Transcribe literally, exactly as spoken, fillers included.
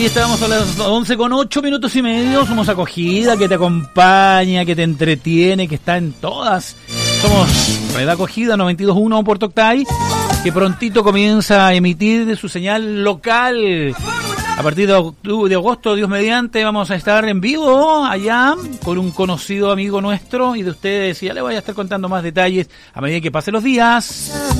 Aquí estamos a las once con ocho minutos y medio. Somos acogida, que te acompaña, que te entretiene, que está en todas. Somos Red Acogida noventa y dos punto uno Puerto Octay, que prontito comienza a emitir su señal local. A partir de, octubre, de agosto, Dios mediante, vamos a estar en vivo allá con un conocido amigo nuestro y de ustedes. Y ya les voy a estar contando más detalles a medida que pasen los días.